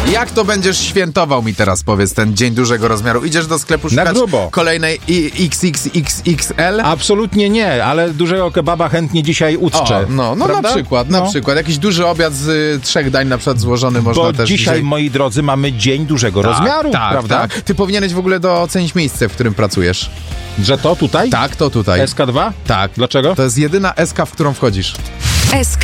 Jak to będziesz świętował, mi teraz powiedz, ten dzień dużego rozmiaru? Idziesz do sklepu Na szukać grubo. kolejnej XXXXL? Absolutnie nie, ale dużego kebaba chętnie dzisiaj uczczę. No na Prawda? przykład. Jakiś duży obiad z 3 dań na przykład złożony można Bo też dzisiaj, moi drodzy, mamy dzień dużego rozmiaru, prawda? Tak. Ty powinieneś w ogóle docenić miejsce, w którym pracujesz. Że to tutaj? Tak, to tutaj. SK2? Tak. Dlaczego? To jest jedyna SK, w którą wchodzisz. SK